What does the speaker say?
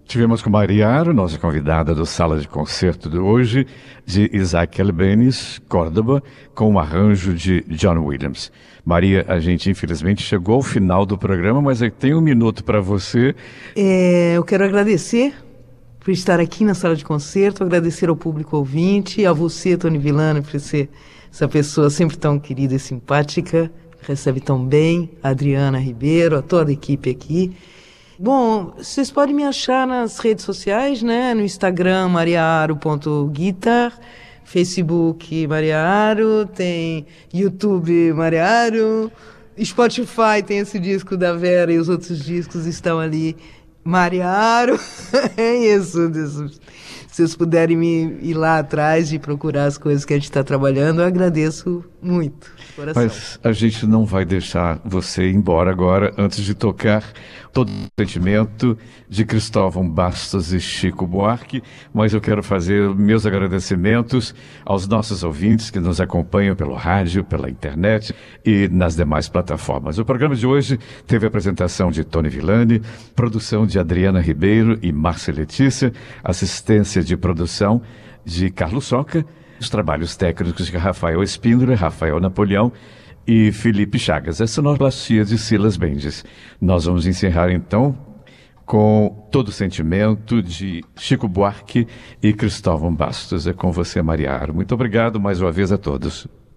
Tivemos com Maria Aro, nossa convidada do Sala de Concerto de hoje, de Isaac Albéniz, Córdoba, com um arranjo de John Williams. Maria, a gente infelizmente chegou ao final do programa, mas eu tenho um minuto para você. Eu quero agradecer por estar aqui na Sala de Concerto, agradecer ao público ouvinte, a você, Tony Villani, por ser essa pessoa sempre tão querida e simpática, recebe tão bem, a Adriana Ribeiro, a toda a equipe aqui. Bom, vocês podem me achar nas redes sociais, né? No Instagram, mariaaro.guitar, Facebook Maria Aro, tem YouTube Maria Aro, Spotify tem esse disco da Vera e os outros discos estão ali, Maria Aro. É isso. Se vocês puderem ir lá atrás e procurar as coisas que a gente está trabalhando, eu agradeço muito. Coração. Mas a gente não vai deixar você ir embora agora, antes de tocar Todo o Sentimento de Cristóvão Bastos e Chico Buarque, mas eu quero fazer meus agradecimentos aos nossos ouvintes que nos acompanham pelo rádio, pela internet e nas demais plataformas. O programa de hoje teve a apresentação de Tony Villani, produção de Adriana Ribeiro e Márcia Letícia, assistência de produção de Carlos Soca, os trabalhos técnicos de Rafael Espíndola, Rafael Napoleão e Felipe Chagas. A sonoplastia de Silas Mendes. Nós vamos encerrar então com Todo o Sentimento de Chico Buarque e Cristóvão Bastos. É com você, Maria Aro. Muito obrigado mais uma vez a todos.